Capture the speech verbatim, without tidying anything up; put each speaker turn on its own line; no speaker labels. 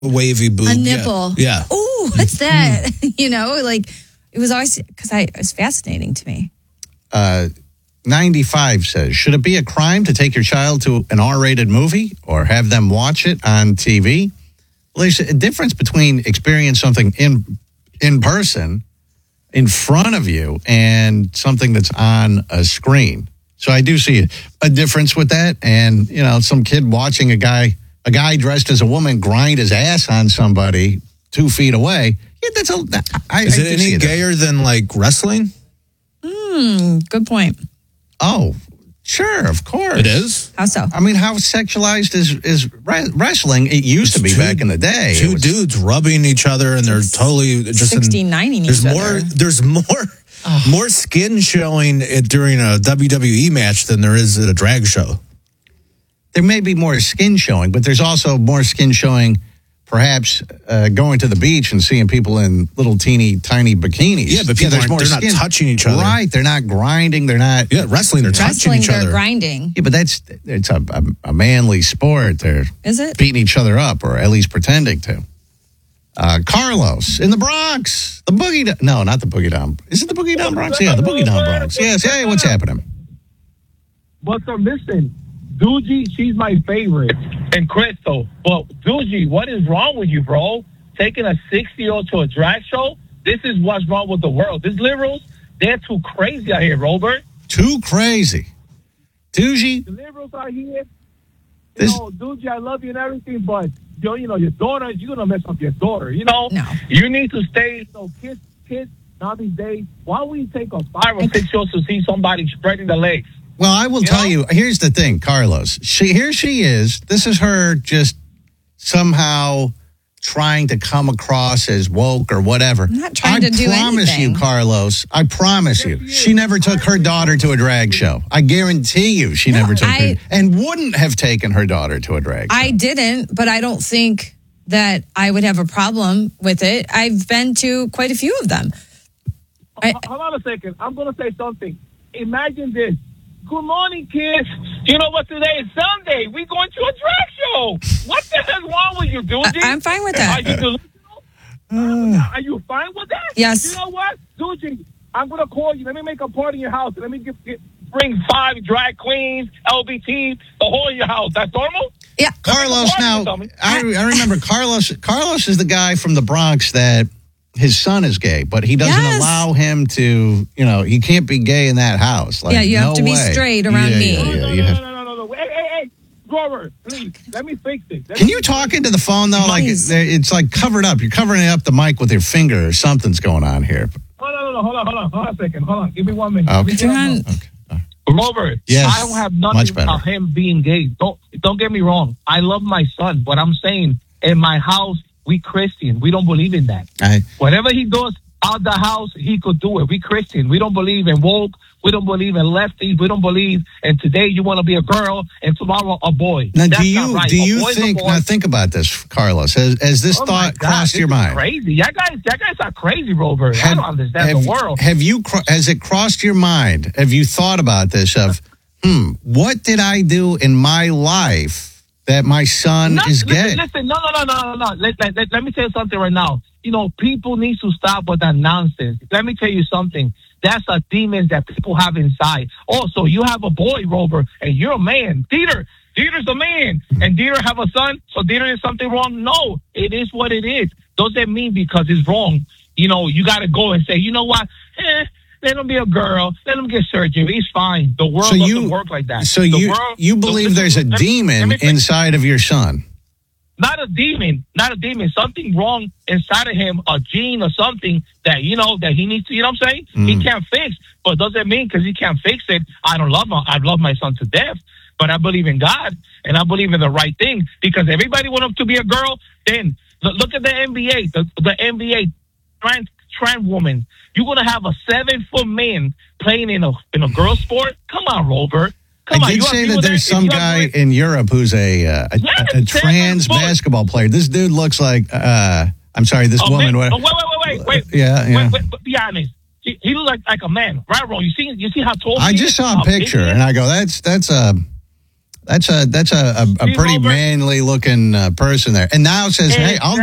wavy boob.
A nipple.
Yeah. yeah.
Ooh, what's that? you know, like it was always because I it was fascinating to me.
Uh, ninety-five says, should it be a crime to take your child to an R-rated movie or have them watch it on T V? Well, there's a difference between experience something in in person, in front of you, and something that's on a screen. So I do see a difference with that. And, you know, some kid watching a guy, a guy dressed as a woman grind his ass on somebody two feet away. Yeah, that's a, I,
Is
I
it any gayer than like wrestling?
Hmm, good point.
Oh, sure, of course.
It is?
How so?
I mean, how sexualized is, is wrestling? It used
It's
to be
two,
back in the day.
Two
was,
dudes rubbing each other and they're totally just
sixty-nining
there's
each
more,
other.
There's more oh. more skin showing it during a W W E match than there is at a drag show.
There may be more skin showing, but there's also more skin showing perhaps uh, going to the beach and seeing people in little teeny tiny bikinis.
Yeah, but people
yeah,
aren't, they're
skin.
not touching each other.
Right, they're not grinding, they're not...
Yeah, wrestling, they're
Wrestling,
touching each
they're
other.
grinding.
Yeah, but that's it's a, a, a manly sport. They're
Is it?
beating each other up, or at least pretending to. Uh, Carlos in the Bronx. The Boogie Down... No, not the Boogie Down. Is it the Boogie Down Bronx? Yeah, the Boogie Down Bronx. Yes, hey, what's happening?
But so listen, Doogie, she's my favorite, and Crystal. But Doogie, what is wrong with you, bro? Taking a sixty-year-old to a drag show? This is what's wrong with the world. These liberals, they're too crazy out here, Robert.
Too crazy. Doogie?
The liberals out here, you
This-
know, Doogie, I love you and everything, but you know, your daughter, you're gonna mess up your daughter. You know,
No.
you need to stay. So kids, kids, now these days, why would you take a five or six year old to see somebody spreading the legs?
Well, I will
You
tell
know?
you, here's the thing, Carlos. She Here she is. This is her just somehow trying to come across as woke or whatever.
I'm not trying
I
to do
promise
anything.
you, Carlos, I promise you, she never took her daughter to a drag show. I guarantee you she
No,
never took
I-
her, and wouldn't have taken her daughter to a drag show.
I didn't, but I don't think that I would have a problem with it. I've been to quite a few of them. I,
Hold on a second. I'm going to say something. Imagine this. Good morning, kids. You know what? Today is Sunday. We're going to a drag show. What the hell's wrong with you, Doogie?
I- I'm fine with that.
Are you delusional? Are you fine with that?
Yes.
You know what? Doogie, I'm going to call you. Let me make a party in your house. Let me get, get, bring five drag queens, L B T, the whole of your house. That's normal?
yeah.
Carlos, now, I, I remember Carlos, Carlos is the guy from the Bronx that his son is gay, but he doesn't
Yes.
allow him to, you know, he can't be gay in that house. Like,
Yeah, you have
no
to be
way.
straight around
Yeah,
me.
yeah,
No,
yeah,
no,
you
no,
have-
no, no, no, no. Hey, hey, hey. Grover, please, let me fix it. Let
Can
me
you talk into the phone, though? Like,
Please.
it's, it's like covered up. You're covering up the mic with your finger or something's going on here.
Hold on, hold on, hold on, hold on, hold on a second. Hold on. Give me one minute.
Okay.
Give me one
John,
minute. Robert,
Yes,
I don't have
much
nothing
better.
about him being gay. Don't don't get me wrong. I love my son, but I'm saying in my house we Christian. We don't believe in that.
I,
Whatever he does out the house, he could do it. We Christian. We don't believe in woke. We don't believe in lefties. We don't believe. And today you want to be a girl, and tomorrow a boy.
now,
That's
do
not
you
right.
do
A
you
boy's a
think?
boy.
Now, think about this, Carlos. Has, has this
Oh my
thought
God,
crossed
this
your
is
mind?
Crazy. Y'all guys, y'all guys are crazy, Robert. I don't understand
have,
the world.
Have you? cro- Has it crossed your mind? Have you thought about this? Of, hmm, what did I do in my life that my son
No,
is
listen,
gay?
Listen, no, no, no, no, no, no. Let, let, let, let me tell you something right now. You know, people need to stop with that nonsense. Let me tell you something. That's a demon that people have inside. Also, you have a boy, Robert, and you're a man. Dieter, Dieter's a man, and Dieter have a son, so Dieter is something wrong. No, it is what it is. Doesn't mean because it's wrong, you know, you got to go and say, you know what, eh, let him be a girl, let him get surgery. He's fine. The world
So
doesn't
you-
work like that.
So
The
you
world-
you
the-
believe
the-
there's a
let me- let
demon
me fix-
inside of your son?
Not a demon, not a demon. Something wrong inside of him, a gene or something that, you know, that he needs to, you know what I'm saying?
Mm.
He can't fix. But doesn't mean because he can't fix it, I don't love him. I love my son to death. But I believe in God, and I believe in the right thing. Because everybody want him to be a girl, then look, look at the N B A. The, the N B A, trans, trans woman. You're going to have a seven-foot man playing in a in a girl sport? Come on, Robert. Come
I
on,
did
you
say
agree
that
with
there's
If
some
you
guy
agree-
in Europe who's a uh, a,
Yes,
a, a trans
seven foot.
basketball player. This dude looks like uh, I'm sorry, this
Oh,
woman.
man.
what-
Oh, wait, wait, wait, wait, wait.
Yeah, yeah.
Wait, wait, wait, be honest. He, he looks like, like a man, right, Ron? You see, you see how tall
I
he
just
is?
saw
How
a
big
picture
he is?
and I go, that's that's a That's a that's a, a, a
See,
pretty
Robert?
manly looking uh, person there. And now says, hey, I'll